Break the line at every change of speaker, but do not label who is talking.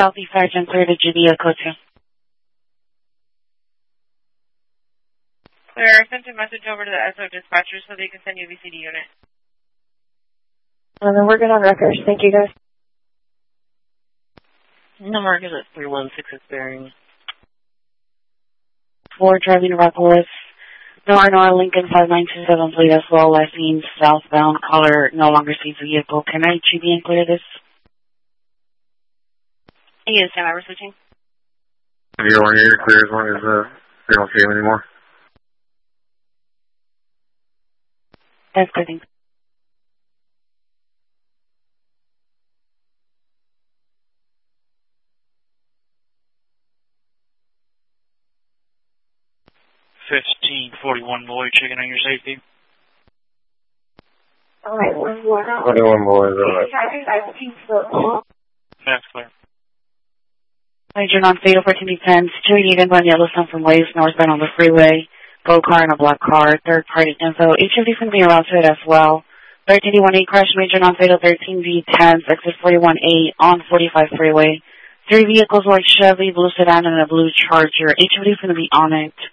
Southeast Sergeant, clear to GBO code 2.
Clear, I sent a message over to the SO dispatcher so they can send you a VCD unit.
And then working on records. Thank you, guys.
Number is at 316 bearing.
4, driving to Rockwood. Nora Lincoln 5927, please as well. Last seen southbound. Caller no longer sees the vehicle. Can I GB and clear this?
Yes, Sam, we're switching.
You don't need to clear as long as they don't see him anymore.
That's good, thanks.
$1541 boy, checking on your safety.
All right, 1 more.
21 boys,
That's clear.
Major non-fatal for 10, security again by Yellowstone from Waves northbound on the freeway. Gold car and a black car. Third party info. HFD from the around to it as well. 13D18 crash, major non-fatal 13D10, exit 41A on 45 freeway. 3 vehicles, white Chevy, blue sedan, and a blue Charger. HFD from the be on it.